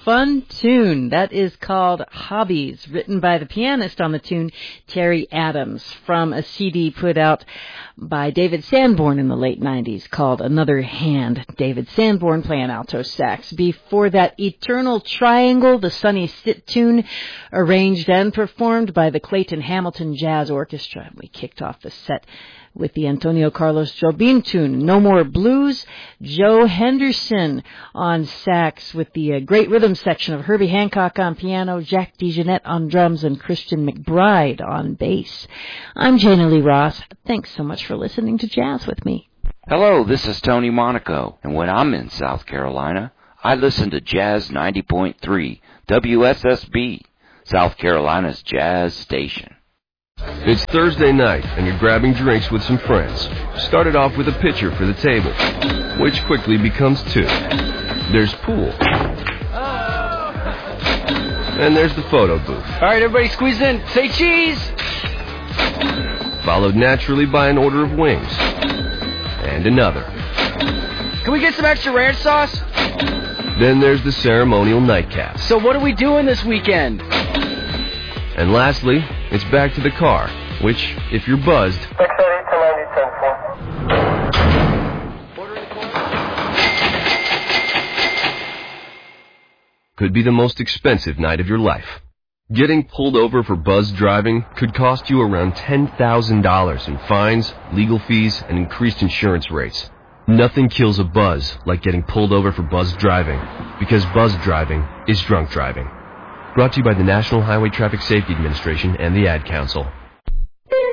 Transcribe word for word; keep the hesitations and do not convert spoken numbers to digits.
fun tune. That is called Hobbies, written by the pianist on the tune, Terry Adams, from a C D put out by David Sanborn in the late nineties called Another Hand. David Sanborn playing alto sax. Before that, Eternal Triangle, the Sonny Stitt tune, arranged and performed by the Clayton Hamilton Jazz Orchestra. We kicked off the set with the Antonio Carlos Jobim tune, No More Blues. Joe Henderson on sax with the uh, great rhythm section of Herbie Hancock on piano, Jack DeJohnette on drums, and Christian McBride on bass. I'm Jana Lee Ross. Thanks so much for listening to Jazz with me. Hello, this is Tony Monaco, and when I'm in South Carolina, I listen to Jazz ninety point three, W S S B, South Carolina's jazz station. It's Thursday night, and you're grabbing drinks with some friends. Started off with a pitcher for the table, which quickly becomes two. There's pool. And there's the photo booth. All right, everybody squeeze in. Say cheese! Followed naturally by an order of wings. And another. Can we get some extra ranch sauce? Then there's the ceremonial nightcap. So what are we doing this weekend? And lastly, it's back to the car, which, if you're buzzed, could be the most expensive night of your life. Getting pulled over for buzz driving could cost you around ten thousand dollars in fines, legal fees, and increased insurance rates. Nothing kills a buzz like getting pulled over for buzz driving, because buzz driving is drunk driving. Brought to you by the National Highway Traffic Safety Administration and the Ad Council.